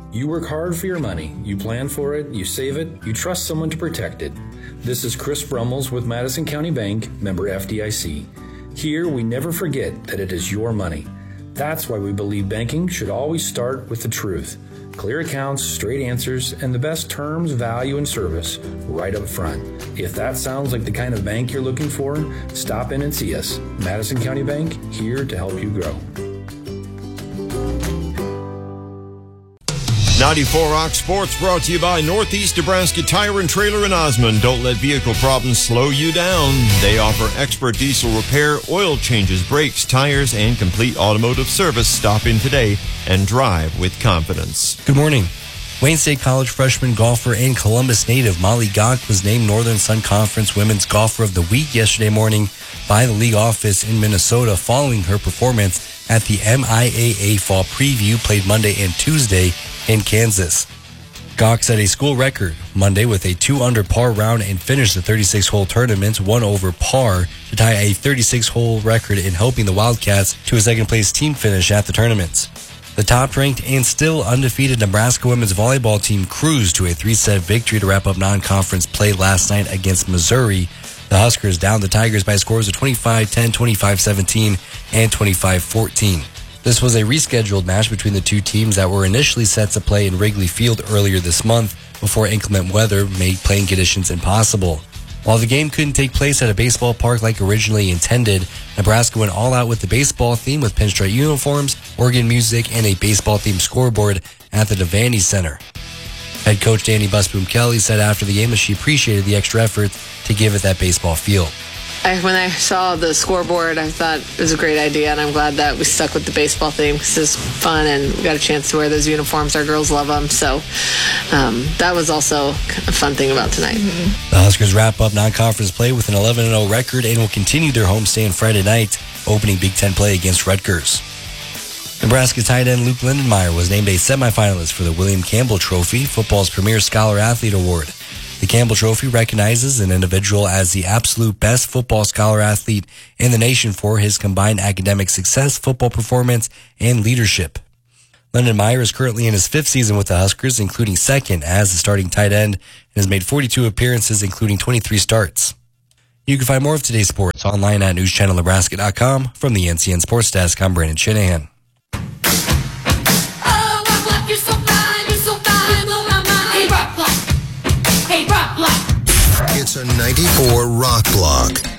You work hard for your money. You plan for it, you save it, you trust someone to protect it. This is Chris Brummels with Madison County Bank, member FDIC. Here, we never forget that it is your money. That's why we believe banking should always start with the truth. Clear accounts, straight answers, and the best terms, value, and service right up front. If that sounds like the kind of bank you're looking for, stop in and see us. Madison County Bank, here to help you grow. 94 Rock Sports brought to you by Northeast Nebraska Tire and Trailer in Osmond. Don't let vehicle problems slow you down. They offer expert diesel repair, oil changes, brakes, tires, and complete automotive service. Stop in today and drive with confidence. Good morning. Wayne State College freshman golfer and Columbus native Molly Gach was named Northern Sun Conference Women's Golfer of the Week yesterday morning by the league office in Minnesota following her performance at the MIAA Fall Preview played Monday and Tuesday in Kansas. Gach set a school record Monday with a 2-under par round and finished the 36-hole tournament 1 over par to tie a 36-hole record in helping the Wildcats to a second-place team finish at the tournament. The top-ranked and still undefeated Nebraska women's volleyball team cruised to a 3-set victory to wrap up non-conference play last night against Missouri. The Huskers downed the Tigers by scores of 25-10, 25-17, and 25-14. This was a rescheduled match between the two teams that were initially set to play in Wrigley Field earlier this month before inclement weather made playing conditions impossible. While the game couldn't take place at a baseball park like originally intended, Nebraska went all out with the baseball theme with pinstripe uniforms, organ music, and a baseball-themed scoreboard at the Devaney Center. Head coach Danny Busboom Kelly said after the game that she appreciated the extra effort to give it that baseball feel. When I saw the scoreboard, I thought it was a great idea, and I'm glad that we stuck with the baseball theme because it's fun, and we got a chance to wear those uniforms. Our girls love them, so that was also a fun thing about tonight. Mm-hmm. The Huskers wrap up non-conference play with an 11-0 record and will continue their homestand Friday night, opening Big Ten play against Rutgers. Nebraska tight end Luke Lindenmeyer was named a semifinalist for the William Campbell Trophy, football's premier scholar athlete award. The Campbell Trophy recognizes an individual as the absolute best football scholar athlete in the nation for his combined academic success, football performance, and leadership. Lindenmeyer is currently in his 5th season with the Huskers, including 2nd as the starting tight end, and has made 42 appearances, including 23 starts. You can find more of today's sports online at newschannelnebraska.com. From the NCN Sports Desk, I'm Brandon Shanahan. It's a 94 Rock Block.